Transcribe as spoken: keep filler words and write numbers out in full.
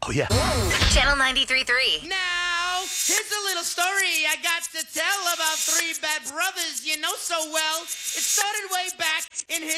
Oh, yeah. Channel ninety-three point three. Now, here's a little story I got to tell about three bad brothers you know so well. It started way back in his